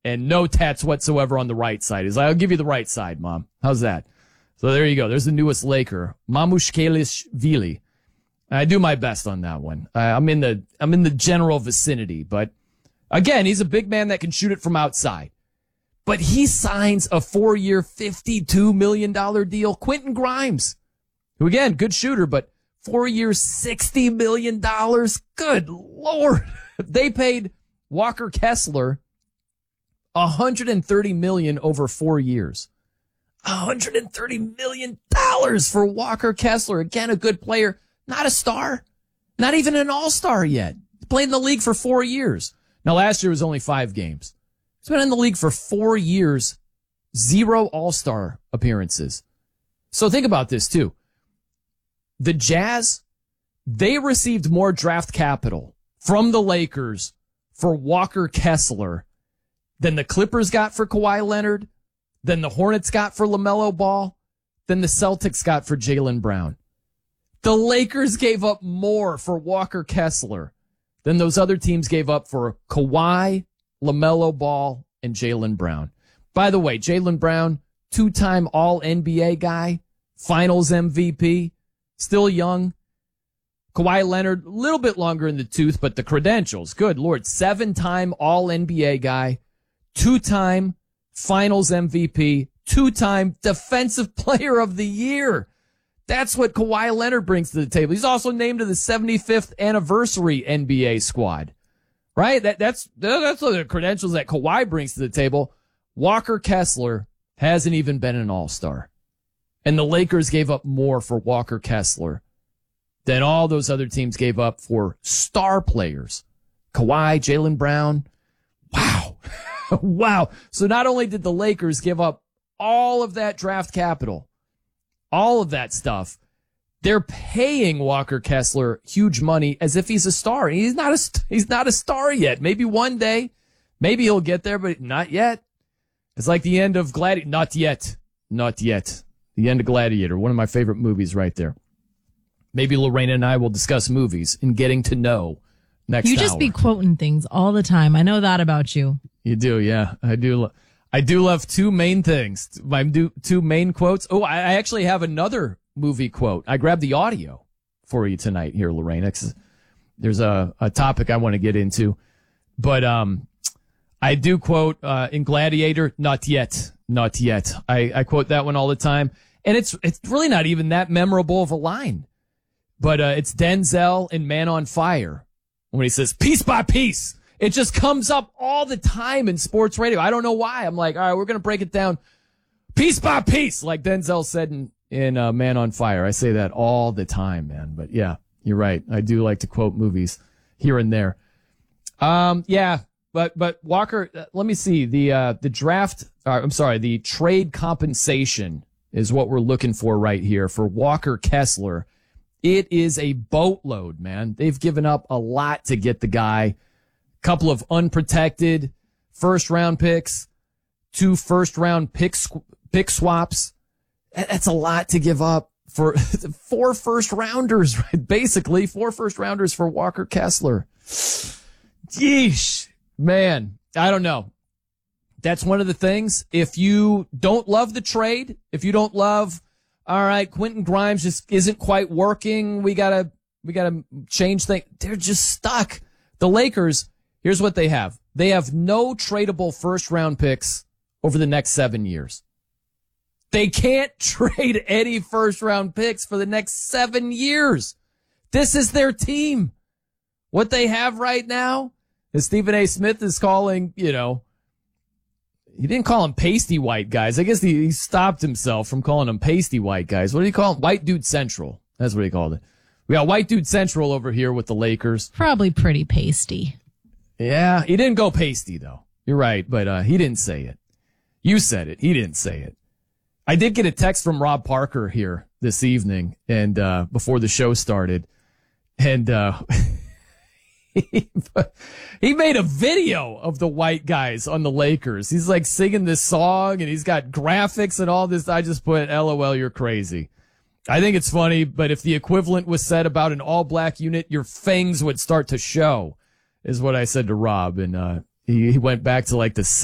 and no tats whatsoever on the right side. He's like, I'll give you the right side, Mom. How's that? So there you go. There's the newest Laker, Mamushkelishvili. I do my best on that one. I'm in the general vicinity, but again, he's a big man that can shoot it from outside. But he signs a 4-year, $52 million deal. Quentin Grimes, who again, good shooter, but 4 years, $60 million. Good Lord. They paid Walker Kessler $130 million over 4 years. $130 million for Walker Kessler. Again, a good player. Not a star. Not even an all-star yet. He played in the league for 4 years. Now, last year was only 5 games. He's been in the league for 4 years, 0 all-star appearances. So think about this, too. The Jazz, they received more draft capital from the Lakers for Walker Kessler than the Clippers got for Kawhi Leonard, than the Hornets got for LaMelo Ball, than the Celtics got for Jaylen Brown. The Lakers gave up more for Walker Kessler than those other teams gave up for Kawhi, LaMelo Ball, and Jaylen Brown. By the way, Jaylen Brown, 2-time All-NBA guy, Finals MVP, still young. Kawhi Leonard, a little bit longer in the tooth, but the credentials, good Lord, 7-time All-NBA guy, 2-time Finals MVP, 2-time Defensive Player of the Year. That's what Kawhi Leonard brings to the table. He's also named to the 75th anniversary NBA squad, right? That's the credentials that Kawhi brings to the table. Walker Kessler hasn't even been an all-star. And the Lakers gave up more for Walker Kessler than all those other teams gave up for star players. Kawhi, Jaylen Brown. Wow. Wow. So not only did the Lakers give up all of that draft capital, all of that stuff, they're paying Walker Kessler huge money as if he's a star. He's not a star yet. Maybe one day, maybe he'll get there, but not yet. It's like the end of Gladiator. Not yet. The end of Gladiator, one of my favorite movies right there. Maybe Lorena and I will discuss movies and getting to know next hour. You just be quoting things all the time. I know that about you. You do, yeah. I do love two main things. My two main quotes. Oh, I actually have another movie quote. I grabbed the audio for you tonight here, Lorena, 'cause there's a topic I want to get into. But I do quote in Gladiator, not yet. I quote that one all the time. And it's really not even that memorable of a line. But it's Denzel in Man on Fire when he says, piece by piece. It just comes up all the time in sports radio. I don't know why. I'm like, all right, we're going to break it down piece by piece, like Denzel said in Man on Fire. I say that all the time, man. But yeah, you're right. I do like to quote movies here and there. Yeah, but Walker, let me see. The trade compensation is what we're looking for right here for Walker Kessler. It is a boatload, man. They've given up a lot to get the guy. Couple of unprotected first-round picks, 2 first-round pick swaps. That's a lot to give up for 4 first-rounders, right? Basically, 4 first-rounders for Walker Kessler. Yeesh. Man, I don't know. That's one of the things. If you don't love the trade, if you don't love, all right, Quentin Grimes just isn't quite working, we gotta change things. They're just stuck. The Lakers, here's what they have. They have no tradable first-round picks over the next 7 years. They can't trade any first-round picks for the next 7 years. This is their team. What they have right now, as Stephen A. Smith is calling, he didn't call them pasty white guys. I guess he stopped himself from calling them pasty white guys. What do you call them? White Dude Central. That's what he called it. We got White Dude Central over here with the Lakers. Probably pretty pasty. Yeah, he didn't go pasty, though. You're right, but he didn't say it. You said it. He didn't say it. I did get a text from Rob Parker here this evening and before the show started. And he made a video of the white guys on the Lakers. He's like singing this song and he's got graphics and all this. I just put, LOL, you're crazy. I think it's funny, but if the equivalent was said about an all-black unit, your fangs would start to show, is what I said to Rob. And he went back to like the